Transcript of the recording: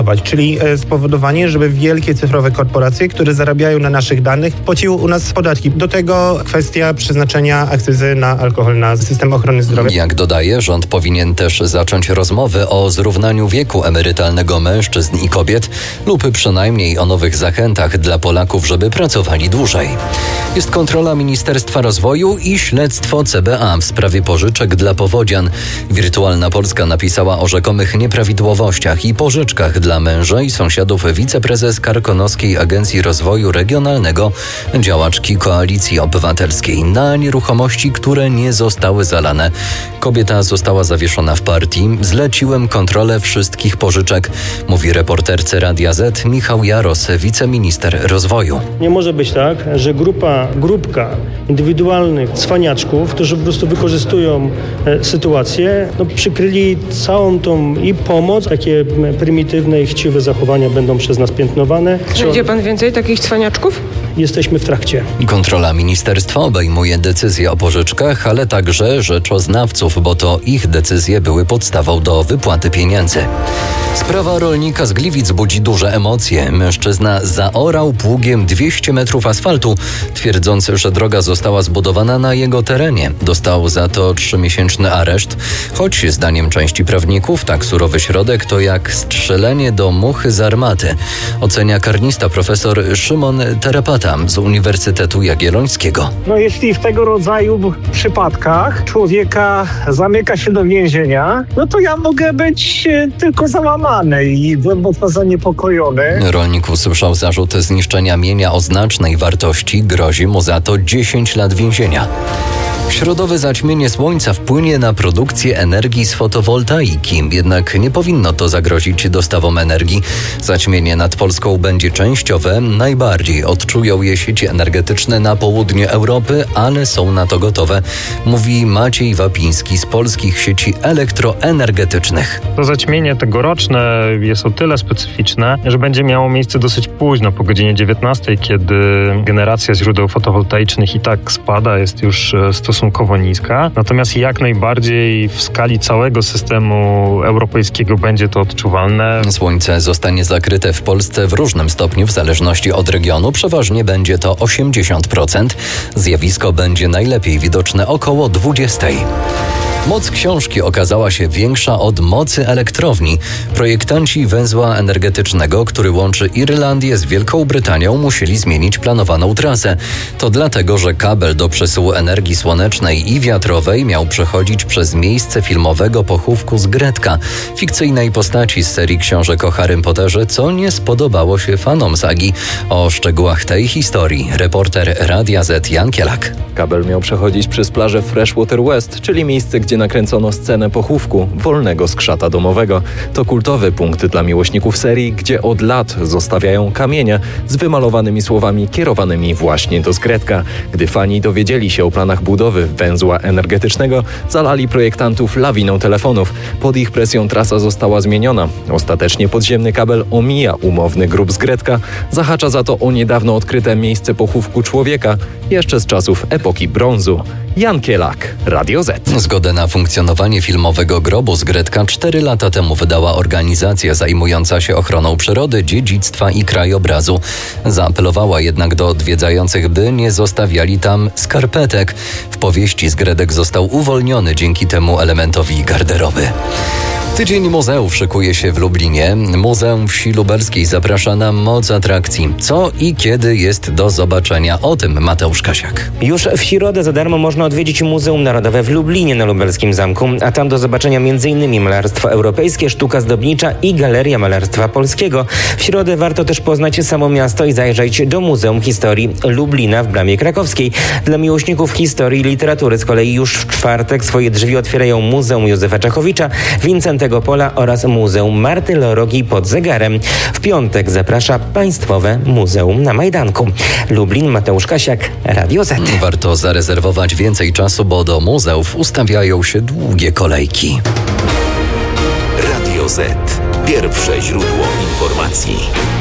czyli spowodowanie, żeby wielkie cyfrowe korporacje, które zarabiają na naszych danych, płaciły u nas podatki. Do tego kwestia przeznaczenia akcyzy na alkohol na system ochrony zdrowia. Jak dodaje, rząd powinien też zacząć rozmowy o zrównaniu wieku emerytalnego mężczyzn i kobiet lub przynajmniej o nowych zachętach dla Polaków, żeby pracowali dłużej. Jest kontrola Ministerstwa Rozwoju i śledztwo CBA w sprawie pożyczek dla powodzian. Wirtualna Polska napisała o rzekomych nieprawidłowościach i pożyczkach dla męża i sąsiadów wiceprezes Karkonoskiej Agencji Rozwoju Regionalnego, działaczki Koalicji Obywatelskiej, na nieruchomości, które nie zostały zalane. Kobieta została zawieszona w partii. Zleciłem kontrolę wszystkich pożyczek, mówi reporterce Radia Z Michał Jaros, wiceminister rozwoju. Nie może być tak, że grupka indywidualnych cwaniaczków, którzy po prostu wykorzystują sytuację, przykryli całą tą i pomoc, takie prymitywne i chciwe zachowania będą przez nas piętnowane. Znajdzie pan więcej takich cwaniaczków? Jesteśmy w trakcie. Kontrola ministerstwa obejmuje decyzje o pożyczkach, ale także rzeczoznawców, bo to ich decyzje były podstawą do wypłaty pieniędzy. Sprawa rolnika z Gliwic budzi duże emocje. Mężczyzna zaorał pługiem 200 metrów asfaltu, twierdząc, że droga została zbudowana na jego terenie. Dostał za to 3-miesięczny areszt, choć zdaniem części prawników tak surowy środek to jak strzelenie do muchy z armaty, ocenia karnista profesor Szymon Terapata z Uniwersytetu Jagiellońskiego. Jeśli w tego rodzaju przypadkach człowieka zamyka się do więzienia, to ja mogę być tylko załamany i głęboko zaniepokojony. Rolnik usłyszał zarzut zniszczenia mienia o znacznej wartości. Grozi mu za to 10 lat więzienia. Środowe zaćmienie słońca wpłynie na produkcję energii z fotowoltaiki, jednak nie powinno to zagrozić dostawom energii. Zaćmienie nad Polską będzie częściowe. Najbardziej odczują je sieci energetyczne na południe Europy, ale są na to gotowe, mówi Maciej Wapiński z Polskich Sieci Elektroenergetycznych. To zaćmienie tegoroczne jest o tyle specyficzne, że będzie miało miejsce dosyć późno, po godzinie 19, kiedy generacja źródeł fotowoltaicznych i tak spada, jest już stosunkowo niska. Natomiast jak najbardziej w skali całego systemu europejskiego będzie to odczuwalne. Słońce zostanie zakryte w Polsce w różnym stopniu w zależności od regionu. Przeważnie będzie to 80%. Zjawisko będzie najlepiej widoczne około 20. Moc książki okazała się większa od mocy elektrowni. Projektanci węzła energetycznego, który łączy Irlandię z Wielką Brytanią, musieli zmienić planowaną trasę. To dlatego, że kabel do przesyłu energii słonecznej i wiatrowej miał przechodzić przez miejsce filmowego pochówku z Gretka, fikcyjnej postaci z serii książek o Harrym Potterze, co nie spodobało się fanom sagi. O szczegółach tej historii reporter Radia Z Jan Kielak. Kabel miał przechodzić przez plażę Freshwater West, czyli miejsce, gdzie nakręcono scenę pochówku wolnego skrzata domowego. To kultowy punkt dla miłośników serii, gdzie od lat zostawiają kamienie z wymalowanymi słowami kierowanymi właśnie do Zgretka. Gdy fani dowiedzieli się o planach budowy węzła energetycznego, zalali projektantów lawiną telefonów. Pod ich presją trasa została zmieniona. Ostatecznie podziemny kabel omija umowny grób Zgretka, zahacza za to o niedawno odkryte miejsce pochówku człowieka, jeszcze z czasów epoki brązu. Jan Kielak, Radio Z. Zgodę na funkcjonowanie filmowego grobu Zgretka 4 lata temu wydała organizacja zajmująca się ochroną przyrody, dziedzictwa i krajobrazu. Zaapelowała jednak do odwiedzających, by nie zostawiali tam skarpetek. W powieści Zgredek został uwolniony dzięki temu elementowi garderoby. Tydzień muzeów szykuje się w Lublinie. Muzeum Wsi Lubelskiej zaprasza na moc atrakcji. Co i kiedy jest do zobaczenia? O tym Mateusz Kasiak. Już w środę za darmo można odwiedzić Muzeum Narodowe w Lublinie na Lubelskim Zamku, a tam do zobaczenia m.in. malarstwo europejskie, sztuka zdobnicza i Galeria Malarstwa Polskiego. W środę warto też poznać samo miasto i zajrzeć do Muzeum Historii Lublina w Bramie Krakowskiej. Dla miłośników historii i literatury z kolei już w czwartek swoje drzwi otwierają Muzeum Józefa Czechowicza, Wincentego Pola oraz Muzeum Marty Lorogi pod Zegarem. W piątek zaprasza Państwowe Muzeum na Majdanku. Lublin, Mateusz Kasiak, Radio Z. Warto zarezerwować więcej czasu, bo do muzeów ustawiają się długie kolejki. Radio Z. Pierwsze źródło informacji.